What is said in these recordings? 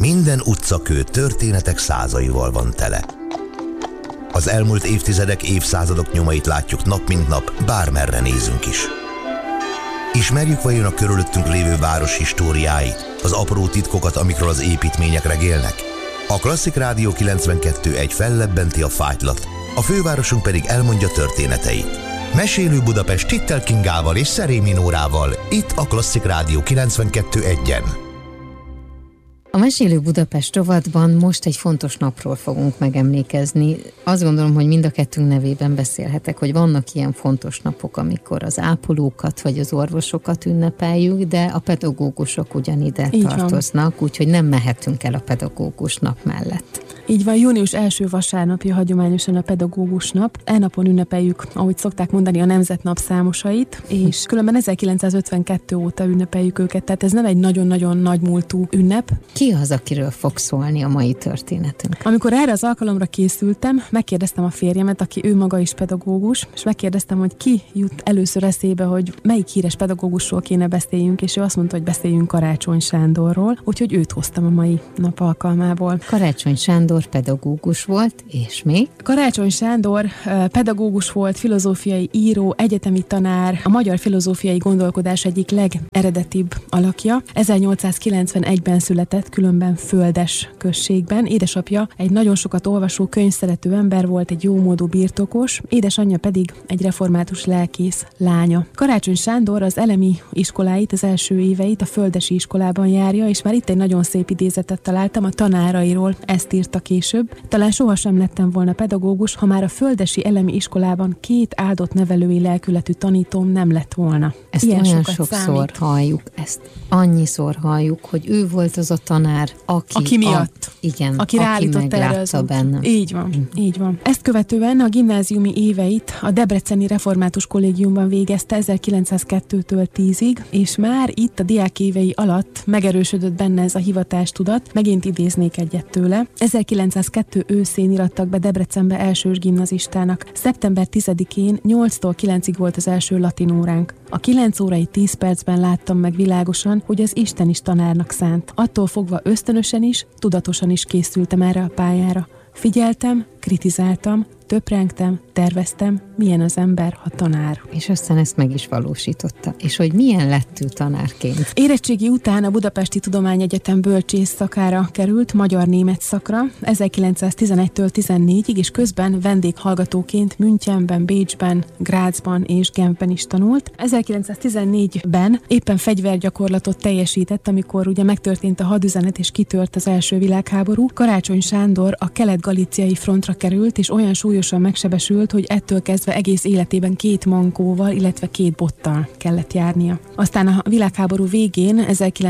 Minden utcakő történetek százaival van tele. Az elmúlt évtizedek, évszázadok nyomait látjuk nap mint nap, bármerre nézünk is. Ismerjük vajon a körülöttünk lévő város históriáit, az apró titkokat, amikről az építmények regélnek? A Klasszik Rádió 92.1 fellebbenti a fájtlat, a fővárosunk pedig elmondja történeteit. Mesélő Budapest Tittel Kingával és Szerémi Nórával, itt a Klasszik Rádió 92.1-en. A Mesélő Budapest rovatban most egy fontos napról fogunk megemlékezni. Azt gondolom, hogy mind a kettőnk nevében beszélhetek, hogy vannak ilyen fontos napok, amikor az ápolókat vagy az orvosokat ünnepeljük, de a pedagógusok ugyanide tartoznak, úgyhogy nem mehetünk el a pedagógus nap mellett. Így van, június első vasárnapja hagyományosan a pedagógus nap. E napon ünnepeljük, ahogy szokták mondani, a nemzetnap számosait, és különben 1952 óta ünnepeljük őket, tehát ez nem egy nagyon-nagyon nagymúltú ünnep. Ki az, akiről fog szólni a mai történetünk? Amikor erre az alkalomra készültem, megkérdeztem a férjemet, aki ő maga is pedagógus, és megkérdeztem, hogy ki jut először eszébe, hogy melyik híres pedagógusról kéne beszéljünk, és ő azt mondta, hogy beszéljünk Karácsony Sándorról, úgyhogy őt hoztam a mai nap alkalmából. Karácsony Sándor pedagógus volt, és még? Karácsony Sándor pedagógus volt, filozófiai író, egyetemi tanár, a magyar filozófiai gondolkodás egyik legeredetibb alakja. 1891-ben született, különben Földes községben. Édesapja egy nagyon sokat olvasó, könyvszerető ember volt, egy jómódú birtokos, édesanyja pedig egy református lelkész lánya. Karácsony Sándor az elemi iskoláit, az első éveit a földesi iskolában járja, és már itt egy nagyon szép idézetet találtam a tanárairól, ezt írta később. Talán sohasem lettem volna pedagógus, ha már a földesi elemi iskolában 2 áldott nevelői lelkületű tanítóm nem lett volna. Ezt ilyen olyan sokszor halljuk, ezt annyiszor halljuk, hogy ő volt az a tanár, aki miatt. Aki ráállította erre az bennem. Így van, így van. Ezt követően a gimnáziumi éveit a Debreceni Református Kollégiumban végezte 1902-től 10-ig, és már itt a diák évei alatt megerősödött benne ez a hivatástudat. Megint idéznék egyet tőle. 1902 őszén irattak be Debrecenbe elsős gimnazistának. Szeptember 10-én 8-tól 9-ig volt az első latin óránk. A 9 órai 10 percben láttam meg világosan, hogy az Isten is tanárnak szánt. Attól fogva ösztönösen is, tudatosan is készültem erre a pályára. Figyeltem, kritizáltam, töprengtem, terveztem, milyen az ember, ha tanár. És aztán ezt meg is valósította. És hogy milyen lett ő tanárként? Érettségi után a Budapesti Tudományegyetem bölcsész szakára került, magyar-német szakra, 1911-től 14-ig, és közben vendéghallgatóként Münchenben, Bécsben, Grazban és Genfben is tanult. 1914-ben éppen fegyvergyakorlatot teljesített, amikor ugye megtörtént a hadüzenet és kitört az első világháború. Karácsony Sándor a kelet-galíciai frontra került, és olyan súlyosan megsebesült, hogy ettől kezdve egész életében 2 mankóval, illetve 2 bottal kellett járnia. Aztán a világháború végén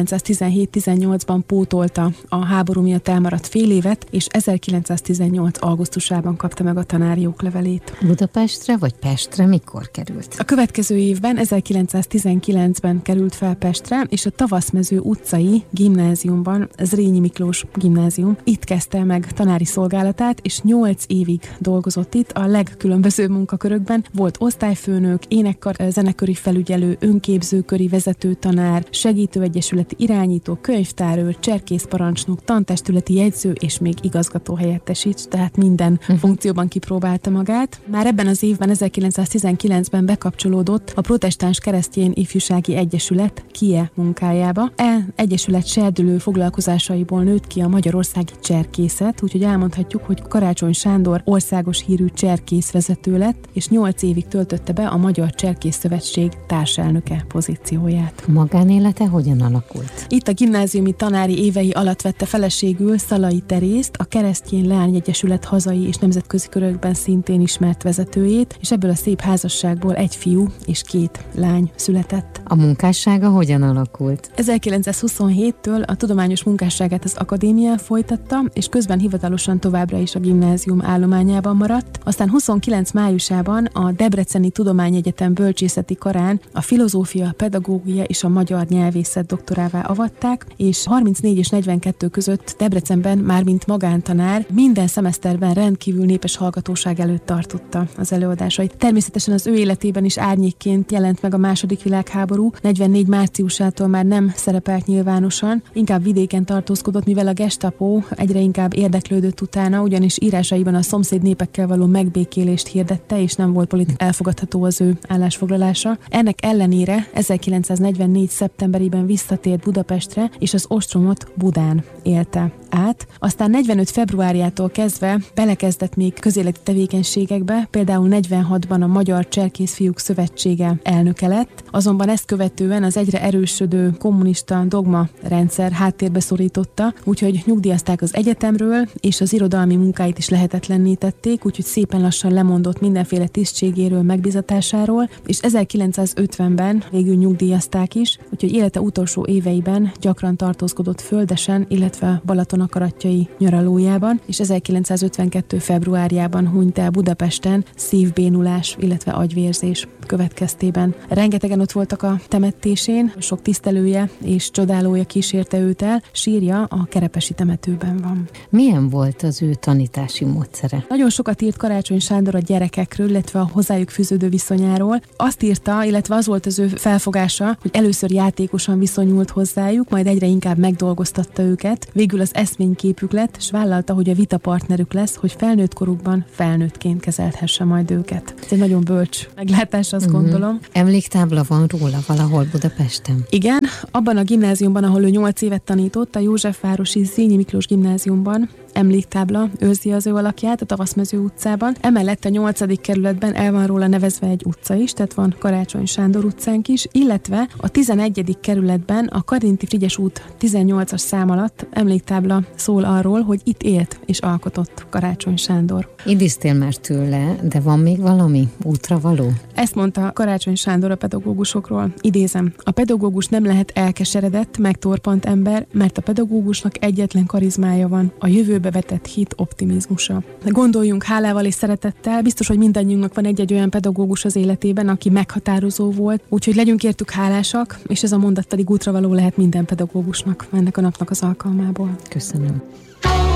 1917-18-ban pótolta a háború miatt elmaradt fél évet, és 1918. augusztusában kapta meg a tanári oklevelét. Budapestre vagy Pestre mikor került? A következő évben, 1919-ben került fel Pestre, és a Tavaszmező utcai gimnáziumban, Zrínyi Miklós gimnázium, itt kezdte meg tanári szolgálatát, és 8 évig dolgozott itt a legkülönbözőbb munkakörökben. Volt osztályfőnök, énekkar, zeneköri felügyelő, önképzőköri vezető tanár, segítőegyesületi irányító, könyvtárőr, cserkészparancsnok, tantestületi jegyző és még igazgató helyettesít, tehát minden funkcióban kipróbálta magát. Már ebben az évben, 1919-ben bekapcsolódott a Protestáns Keresztény Ifjúsági Egyesület KIE munkájába. Egyesület serdülő foglalkozásaiból nőtt ki a magyarországi cserkészet, úgyhogy elmondhatjuk, hogy Karácsony Sándor országos hírű cserkészvezető lett, és 8 évig töltötte be a Magyar Cserkész Szövetség társelnöke pozícióját. A magánélete hogyan alakult? Itt a gimnáziumi tanári évei alatt vette feleségül Szalai Terészt, a Keresztény Leányegyesület hazai és nemzetközi körökben szintén ismert vezetőjét, és ebből a szép házasságból 1 fiú és 2 lány született. A munkássága hogyan alakult? 1927-től a tudományos munkásságát az akadémián folytatta, és közben hivatalosan továbbra is a gimnázium állományában maradt. miatt. Aztán 29 májusában a Debreceni Tudományegyetem bölcsészeti karán a filozófia, pedagógia és a magyar nyelvészet doktorává avatták, és 34 és 42 között Debrecenben már mint magántanár minden szemeszterben rendkívül népes hallgatóság előtt tartotta az előadásait. Természetesen az ő életében is árnyékként jelent meg a II. Világháború. 44 márciusától már nem szerepelt nyilvánosan, inkább vidéken tartózkodott, mivel a Gestapo egyre inkább érdeklődött utána, ugyanis írásaiban a szomszéd népekkel való megbékélést hirdette, és nem volt elfogadható az ő állásfoglalása. Ennek ellenére 1944. szeptemberében visszatért Budapestre, és az ostromot Budán élte át. Aztán 45. februárjától kezdve belekezdett még közéleti tevékenységekbe, például 46-ban a Magyar Cserkészfiúk Szövetsége elnöke lett, azonban ezt követően az egyre erősödő kommunista dogma rendszer háttérbe szorította, úgyhogy nyugdíjazták az egyetemről, és az irodalmi munkáit is lehetetlenné tették, úgyhogy szépen lassan lemondott mindenféle tisztségéről, megbizatásáról, és 1950-ben végül nyugdíjazták is, úgyhogy élete utolsó éveiben gyakran tartózkodott Földesen, illetve Balatonakarattyai nyaralójában, és 1952. februárjában hunyt el Budapesten szívbénulás, illetve agyvérzés következtében. Rengetegen ott voltak a temetésén, sok tisztelője és csodálója kísérte őt el, sírja a Kerepesi temetőben van. Milyen volt az ő tanítási módszere? Nagyon sokat írt Karácsony Sándor a gyerekekről, illetve a hozzájuk fűződő viszonyáról. Azt írta, illetve az volt az ő felfogása, hogy először játékosan viszonyult hozzájuk, majd egyre inkább megdolgoztatta őket. Végül az eszményképük lett, és vállalta, hogy a vitapartnerük lesz, hogy felnőtt korukban felnőttként kezelhesse majd őket. Ez egy nagyon bölcs meglátás, azt gondolom. Emléktábla van róla valahol Budapesten? Igen, abban a gimnáziumban, ahol ő 8 évet tanított, a Józsefvárosi Zrínyi Miklós gimnáziumban emléktábla őrzi az ő alakját a Tavaszmező utcában. Emellett a 8. kerületben el van róla nevezve egy utca is, tehát van Karácsony Sándor utcánk is, illetve a 11. kerületben a Karinti Frigyes út 18-as szám alatt emléktábla szól arról, hogy itt élt és alkotott Karácsony Sándor. Idéztél már tőle, de van még valami útra való? Ezt mondta Karácsony Sándor a pedagógusokról. Idézem: a pedagógus nem lehet elkeseredett, megtorpant ember, mert a pedagógusnak egyetlen karizmája van, a jövőbe vetett hit optimizmusa. Gondoljunk hálával és szeretettel, biztos, hogy mindannyiunknak van egy-egy olyan pedagógus az életében, aki meghatározó volt, úgyhogy legyünk értük hálásak, és ez a mondat pedig útravaló lehet minden pedagógusnak ennek a napnak az alkalmából. Köszönöm.